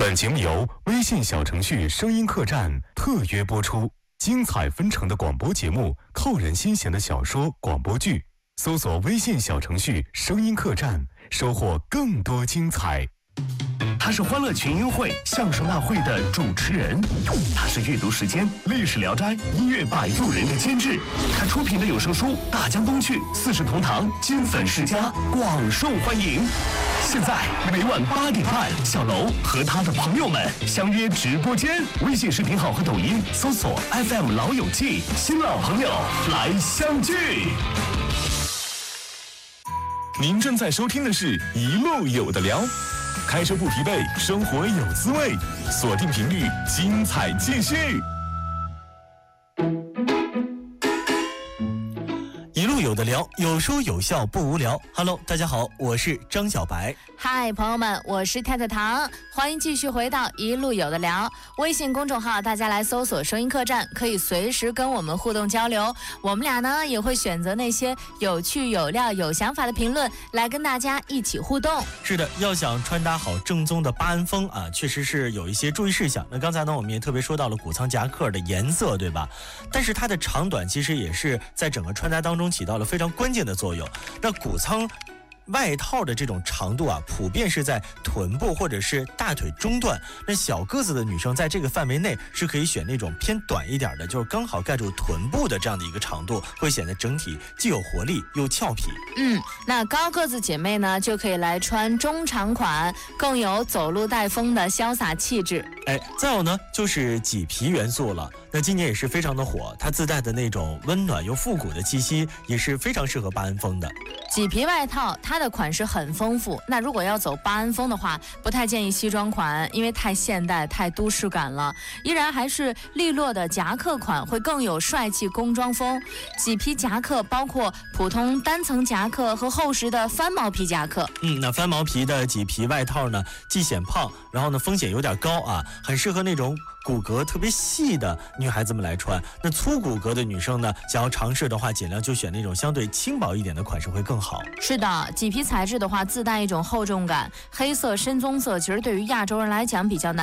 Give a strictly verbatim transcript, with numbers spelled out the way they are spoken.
本节目由微信小程序声音客栈特约播出，精彩纷呈的广播节目，扣人心弦的小说、广播剧，搜索微信小程序声音客栈，收获更多精彩。 他是欢乐群英会相声大会的主持人，他是阅读时间历史聊斋音乐摆渡人的监制，他出品的有声书《大江东去》《四世同堂》金粉世家广受欢迎。现在每晚八点半，小楼和他的朋友们相约直播间，微信视频号和抖音搜索 F M 老友记，新老朋友来相聚。 您正在收听的是一路有的聊，开车不疲惫，生活有滋味，锁定频率，精彩继续。 一路有的聊，有说有笑不无聊。Hello， 大家好，我是张小白。 嗨，朋友们，我是太太糖，欢迎继续回到一路有的聊。微信公众号大家来搜索声音客栈，可以随时跟我们互动交流。我们俩呢也会选择那些有趣有料有想法的评论来跟大家一起互动。 是的，要想穿搭好正宗的巴安风啊，确实是有一些注意事项。那刚才呢我们也特别说到了谷仓夹克的颜色，对吧？但是它的长短其实也是在整个穿搭当中起到了非常关键的作用。那谷仓外套的这种长度啊，普遍是在臀部或者是大腿中段。那小个子的女生在这个范围内是可以选那种偏短一点的，就是刚好盖住臀部的这样的一个长度，会显得整体既有活力又俏皮。 嗯，那高个子姐妹呢，就可以来穿中长款，更有走路带风的潇洒气质。 哎，再有呢就是麂皮元素了。那今年也是非常的火，它自带的那种温暖又复古的气息，也是非常适合巴安风的。 麂皮外套它的款式很丰富，那如果要走巴安风的话，不太建议西装款，因为太现代太都市感了，依然还是利落的夹克款会更有帅气工装风。麂皮夹克包括普通单层夹克和厚实的翻毛皮夹克。 嗯，那翻毛皮的麂皮外套呢，既显胖，然后呢风险有点高啊，很适合那种骨骼特别细的女孩子们来穿。那粗骨骼的女生呢，想要尝试的话，尽量就选那种相对轻薄一点的款式会更好。 是的，麂皮材质的话自带一种厚重感，黑色深棕色其实对于亚洲人来讲比较难